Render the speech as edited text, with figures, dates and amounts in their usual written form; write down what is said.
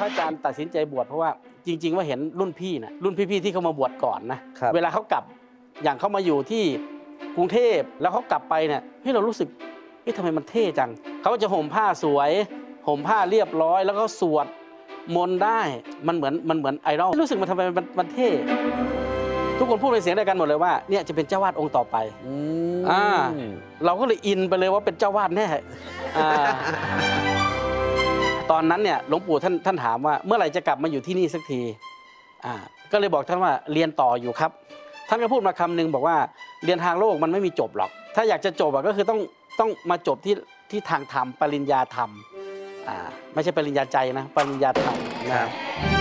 ระอาจารย์ตัดสินใจบวชเพราะว่าจริงๆว่าเห็นรุ่นพี่นะรุ่นพี่ๆที่เขามาบวชก่อนนะเวลาเขากลับอย่างเขามาอยู่ที่กรุงเทพแล้วเขากลับไปเนี่ยให้เรารู้สึกทำไมมันเท่จังเขาจะห่มผ้าสวยห่มผ้าเรียบร้อยแล้วก็สวดมนต์ได้มันเหมือนไอดอลรู้สึกมันทำไมมันเท่ทุกคนพูดเป็นเสียงเดียวกันหมดเลยว่าเนี่ยจะเป็นเจ้าวาดองค์ต่อไปเราก็เลยอินไปเลยว่าเป็นเจ้าวาดแน่ตอนนั้นเนี่ยหลวงปู่ท่านถามว่าเมื่อไหร่จะกลับมาอยู่ที่นี่สักทีก็เลยบอกท่านว่าเรียนต่ออยู่ครับท่านก็พูดมาคำนึงบอกว่าเรียนทางโลกมันไม่มีจบหรอกถ้าอยากจะจบก็คือต้องมาจบที่ทางธรรมปริญญาธรรมไม่ใช่ปริญญาใจนะปริญญาธรรมนะ